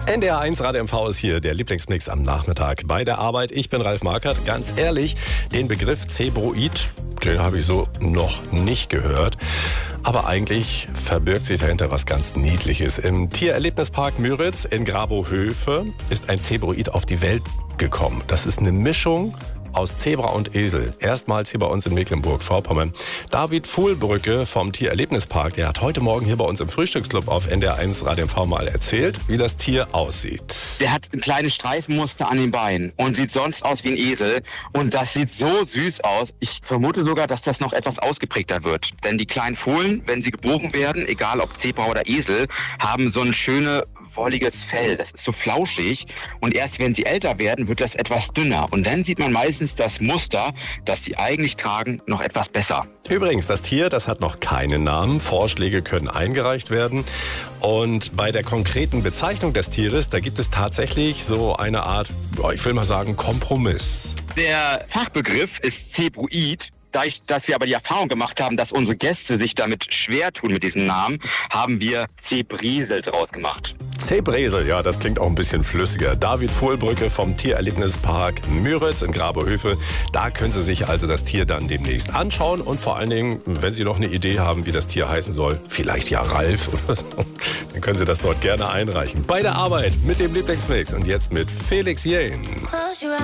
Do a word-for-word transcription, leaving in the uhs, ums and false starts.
N D R eins Radio M V ist hier, der Lieblingsmix am Nachmittag bei der Arbeit. Ich bin Ralf Markert. Ganz ehrlich, den Begriff Zebroid, den habe ich so noch nicht gehört. Aber eigentlich verbirgt sich dahinter was ganz Niedliches. Im Tiererlebnispark Müritz in Grabohöfe ist ein Zebroid auf die Welt gekommen. Das ist eine Mischung aus Zebra und Esel. Erstmals hier bei uns in Mecklenburg-Vorpommern. David Fuhlbrücke vom Tiererlebnispark, der hat heute Morgen hier bei uns im Frühstücksclub auf N D R eins Radio M V mal erzählt, wie das Tier aussieht. Der hat ein kleines Streifenmuster an den Beinen und sieht sonst aus wie ein Esel. Und das sieht so süß aus. Ich vermute sogar, dass das noch etwas ausgeprägter wird. Denn die kleinen Fohlen, wenn sie geboren werden, egal ob Zebra oder Esel, haben so ein schönes, wolliges Fell. Das ist so flauschig. Und erst wenn sie älter werden, wird das etwas dünner. Und dann sieht man meistens das Muster, das sie eigentlich tragen, noch etwas besser. Übrigens, das Tier, das hat noch keinen Namen. Vorschläge können eingereicht werden. Und bei der konkreten Bezeichnung des Tieres, da gibt es tatsächlich so eine Art, ich will mal sagen, Kompromiss. Der Fachbegriff ist Zebroid. Dadurch, dass wir aber die Erfahrung gemacht haben, dass unsere Gäste sich damit schwer tun mit diesem Namen, haben wir Zebresel draus gemacht. Zebresel, ja, das klingt auch ein bisschen flüssiger. David Fuhlbrücke vom Tiererlebnispark Müritz in Grabohöfe. Da können Sie sich also das Tier dann demnächst anschauen. Und vor allen Dingen, wenn Sie noch eine Idee haben, wie das Tier heißen soll, vielleicht ja Ralf oder so, dann können Sie das dort gerne einreichen. Bei der Arbeit mit dem Lieblingsmix und jetzt mit Felix Jähn.